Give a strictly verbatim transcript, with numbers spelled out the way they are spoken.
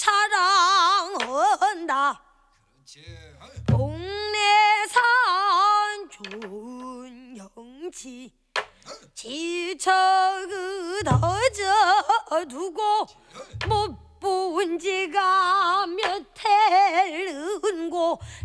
사랑한다. 동네산 좋은 영치 지쳐 그더져 두고 못 본 지가 몇 해른고